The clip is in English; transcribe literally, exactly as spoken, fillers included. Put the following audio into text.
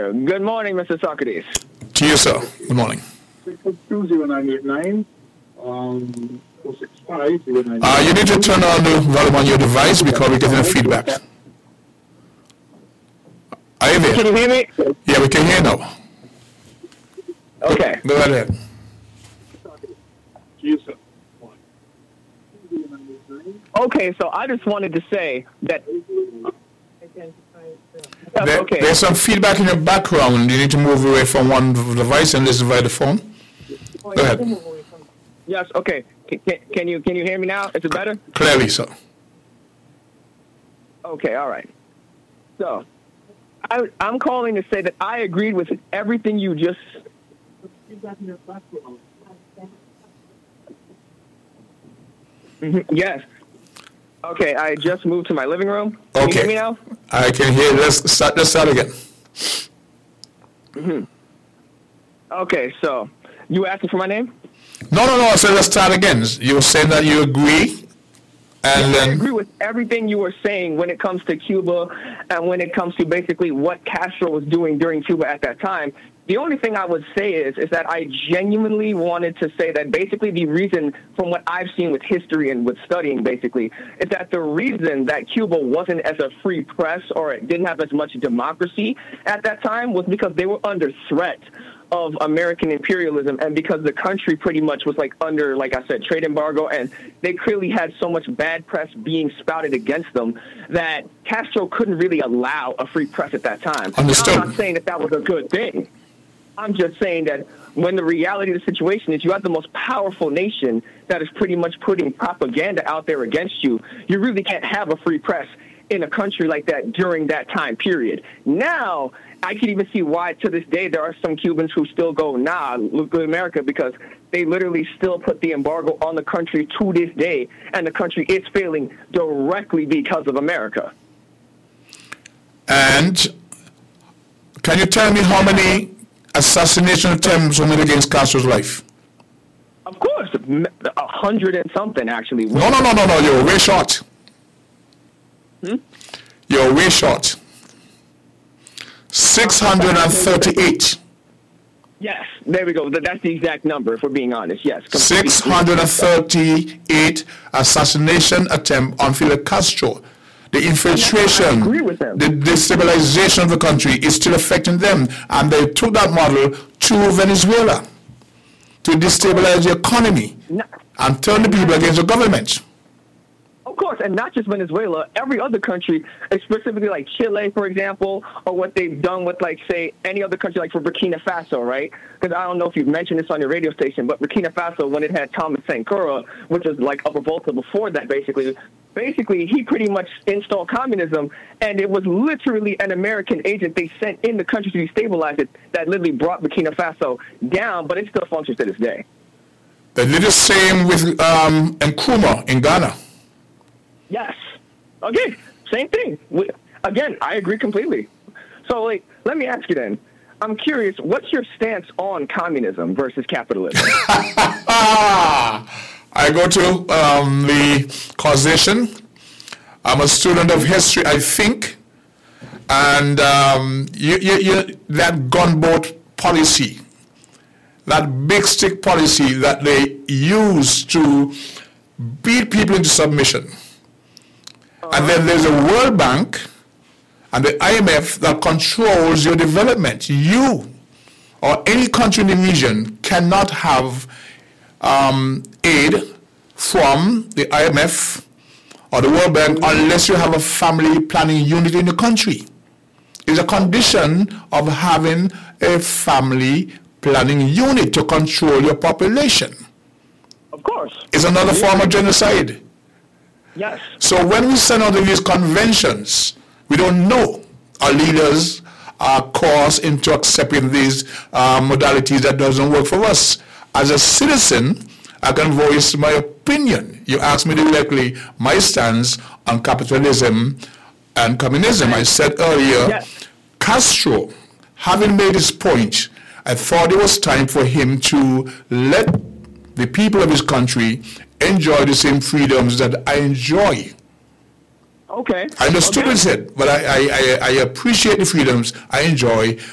Good morning, Mister Socrates. To you, sir. Good morning. two zero nine eight nine um, four six five zero nine. Uh, you need to turn on the volume on your device because we're getting feedback. Are you there? Can you hear me? Yeah, we can hear now. Okay. Go right ahead. Yes, sir. Okay, so I just wanted to say that. That's There, okay. There's some feedback in your background. You need to move away from one device and listen via the phone. Go ahead. Yes. Okay. Can, can, can you can you hear me now? Is it better? Clearly, sir. Okay. All right. So, I, I'm calling to say that I agreed with everything you just. Mhm, yes. Okay, I just moved to my living room. Can Okay. you hear me now? I can hear. Let's start. Let's start again. Mm-hmm. Okay, so you asking for my name? No, no, no. I said let's start again. You were saying that you agree, and I then agree with everything you were saying when it comes to Cuba and when it comes to basically what Castro was doing during Cuba at that time. The only thing I would say is is that I genuinely wanted to say that basically the reason, from what I've seen with history and with studying basically, is that the reason that Cuba wasn't as a free press or it didn't have as much democracy at that time was because they were under threat of American imperialism, and because the country pretty much was like under, like I said, trade embargo, and they clearly had so much bad press being spouted against them that Castro couldn't really allow a free press at that time. Understood. I'm not saying that that was a good thing. I'm just saying that when the reality of the situation is you have the most powerful nation that is pretty much putting propaganda out there against you, you really can't have a free press in a country like that during that time period. Now, I can even see why to this day there are some Cubans who still go, nah, look at America, because they literally still put the embargo on the country to this day, and the country is failing directly because of America. and can you tell me how many assassination attempts were made against Castro's life? Of course, a hundred and something, actually. No, no, no, no, no. You're way short. Hmm? You're way short. six hundred thirty-eight. Yes, there we go. That's the exact number, if we're being honest. Yes. completely. six hundred thirty-eight assassination attempt on Fidel Castro. The infiltration, I agree with them. the destabilization of the country is still affecting them. And they took that model to Venezuela to destabilize the economy No. and turn the people against the government. Of course, and not just Venezuela, every other country, specifically like Chile, for example, or what they've done with, like, say, any other country, like for Burkina Faso, right? Because I don't know if you've mentioned this on your radio station, but Burkina Faso, when it had Thomas Sankara, which was like a revolta before that, basically, basically he pretty much installed communism, and it was literally an American agent they sent in the country to destabilize it that literally brought Burkina Faso down, but it still functions to this day. They did the same with um, Nkrumah in Ghana. Yes. Okay. Same thing. We, again, I agree completely. So, like, let me ask you then. I'm curious, what's your stance on communism versus capitalism? I go to um, the causation. I'm a student of history, I think. And um, you, you, you, that gunboat policy, that big stick policy that they use to beat people into submission. And then there's a World Bank and the I M F that controls your development. You or any country in the region cannot have um, aid from the I M F or the World Bank unless you have a family planning unit in the country. It's a condition of having a family planning unit to control your population. Of course. It's another form of genocide. Yes. So when we send out these conventions, we don't know our leaders are coerced into accepting these uh, modalities that doesn't work for us. As a citizen, I can voice my opinion. You asked me directly my stance on capitalism and communism. I said earlier, yes. Castro, having made his point, I thought it was time for him to let the people of his country enjoy the same freedoms that I enjoy. Okay. I understood okay. what he said, but I, I, I, I appreciate the freedoms I enjoy.